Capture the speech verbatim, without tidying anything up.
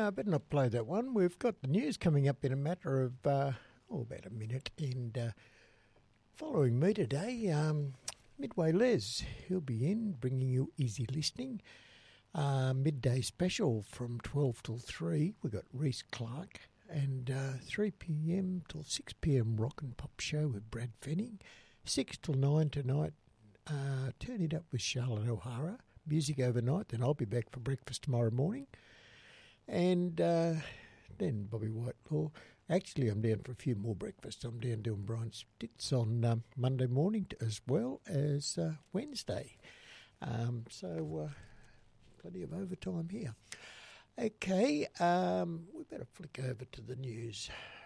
I better not play that one. We've got the news coming up in a matter of, uh, oh, about a minute. And uh, following me today, um, Midway Les. He'll be in bringing you easy listening. Uh, midday special from twelve till three. We've got Reese Clark. And uh, three p.m. till six p.m. rock and pop show with Brad Fenning. six till nine tonight, uh, turn it up with Charlotte O'Hara. Music overnight, then I'll be back for breakfast tomorrow morning. And uh, then Bobby Whitelaw. Actually, I'm down for a few more breakfasts. I'm down doing Brian Stitz on um, Monday morning as well as uh, Wednesday. Um, so, uh, plenty of overtime here. Okay, um, we better flick over to the news.